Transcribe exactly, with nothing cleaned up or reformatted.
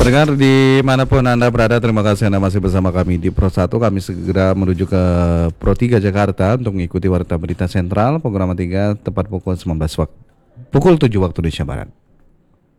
Pendengar dimanapun Anda berada, terima kasih Anda masih bersama kami di Pro satu. Kami segera menuju ke Pro tiga Jakarta untuk mengikuti Warta Berita Sentral, program tiga tepat pukul sembilan belas waktu, pukul tujuh waktu Indonesia Barat.